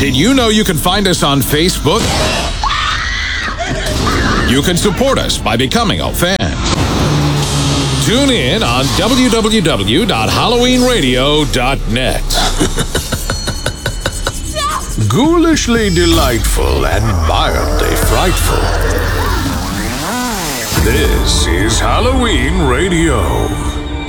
Did you know you can find us on Facebook? You can support us by becoming a fan. Tune in on www.halloweenradio.net. Ghoulishly delightful and mildly frightful. This is Halloween Radio.